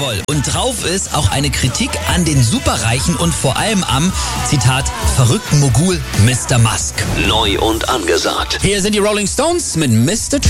toll. Und drauf ist auch eine Kritik an den Superreichen und vor allem am, Zitat, verrückten Mogul Mr. Musk. Neu und angesagt. Hier sind die Rolling Stones mit Mr.